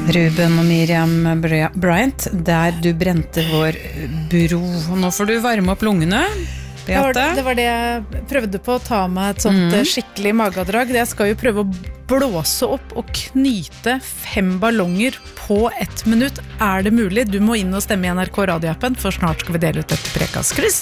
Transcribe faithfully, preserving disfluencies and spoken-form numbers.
Ruben og Miriam Bryant, der du brente vår bro. Nå får du varme opp lungene, Beate. Det var, det var det jeg prøvde på, å ta meg et sånt mm. skikkelig magedrag. Jeg skal jo prøve å blåse opp og knyte fem ballonger på ett minutt. Er det mulig? Du må inn og stemme i N R K radioappen, for snart skal vi dele ut et Prekas kryss.